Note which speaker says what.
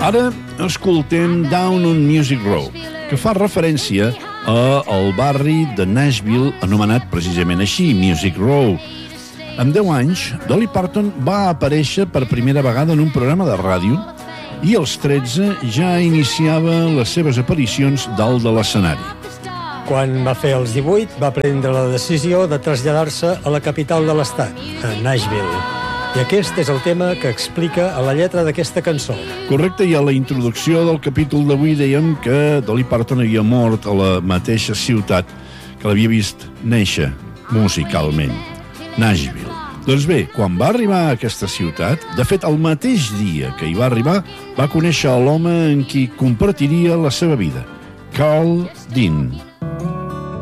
Speaker 1: Ara escoltem Down on Music Row, que fa referència al barri de Nashville, anomenat precisament així, Music Row. Amb 10 anys, Dolly Parton va aparèixer per primera vegada en un programa de ràdio i als 13 ja iniciava les seves aparicions dalt de l'escenari.
Speaker 2: Quan va fer els 18, va prendre la decisió de traslladar-se a la capital de l'estat, a Nashville. I aquest és el tema que explica a la lletra d'aquesta cançó.
Speaker 1: Correcte, i a la introducció del capítol d'avui dèiem que Dolly Parton havia mort a la mateixa ciutat que l'havia vist néixer musicalment, Nashville. Doncs bé, quan va arribar a aquesta ciutat, de fet, el mateix dia que hi va arribar, va conèixer l'home en qui compartiria la seva vida, Carl Dean.